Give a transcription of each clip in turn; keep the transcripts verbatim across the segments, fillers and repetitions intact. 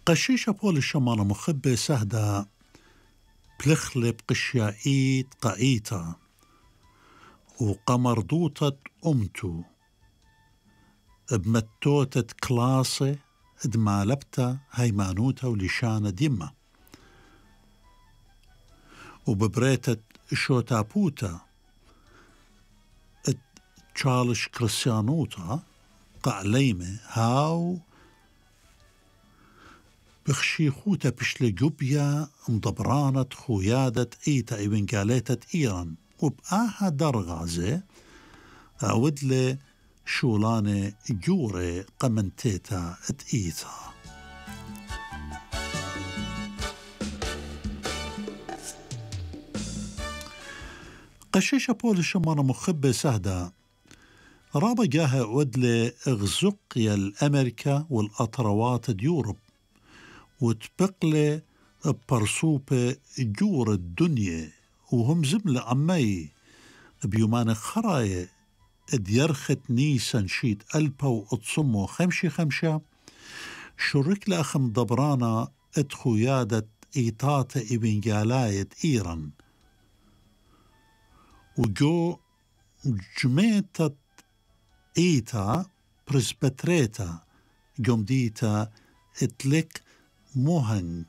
قشيشة بول الشمانة مخبة سهدة بلخلب قشيائيت قايتا وقمر دوتة أمتو بمتوتة كلاسة دمالبتا هيمانوتا ولشانة ديما وببريتة شوتابوتا تشالش كريستيانوتا قعليمة هاو بخشيخوتا بشل جوبيا مضبرانة خويادة إيتا إيوين قاليتة إيران وبآها درغازة أودلي شولانة جوري قمنتيتا ات إيتا قشيشة بول الشمانة مخبة سهدة رابا جاها ودلي غزقيا الأمريكا والأطروات ديوروب وتبقلي برسوبة جور الدنيا وهم زملة عمي بيومان خراية ديرخت نيسان شيت ألبا وأتصمو خمشي خمشة شرك لأخم دبرانا اتخويادة إيتاتا إبن جالاية إيران وجو جميتة إيتا برسبتريتا جمديتا اتلك موهنج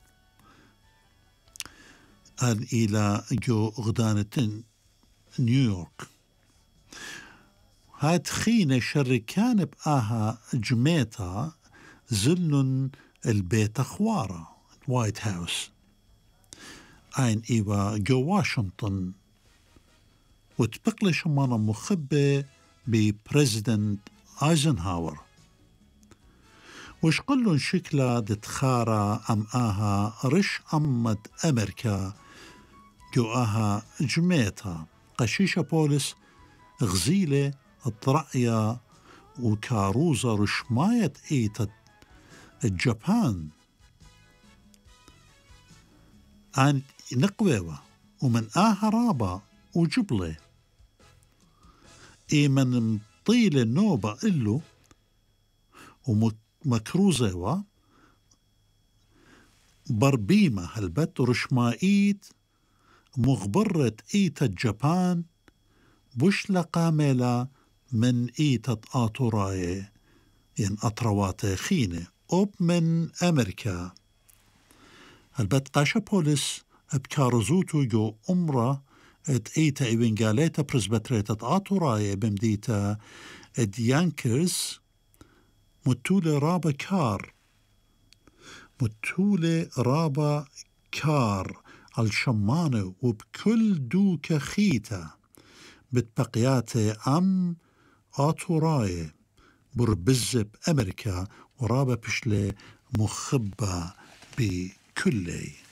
قال إلى جو غدانة نيويورك هاد خينة شركان بآها جميتا زلن البيت أخوارا وايت هاوس عين إيوا جو واشنطن وتبقلي شمانا مخبة ببريزيدنت ايزنهاور وش قلن شكلا دتخارا أم آها رش أمد أمريكا جو آها جميتا قشيشة بولس غزيلة الطرعية وكاروزة رشماية إيتا الجابان عن نقويوة ومن آها رابا وجبلة إي من طيل النوبة إلو ومكروزة بربيمة هالبت رشمائيت مغبرة إيتا الجابان بوش لقاملة من إيتا آتوراي ين أطروات خينة أوب من أمريكا هالبت قاشا بوليس بكارزوتو جو أمرا ات إيتا إيوين قاليتا برزبتريتا آتوراي بمديتا ات يانكرز متولة رابا كار متولة رابا كار الشمانة وبكل دوكا خيتا بتبقياتي أم آتوراي بربزة بأمريكا ورابا بشلي مخبة بكلي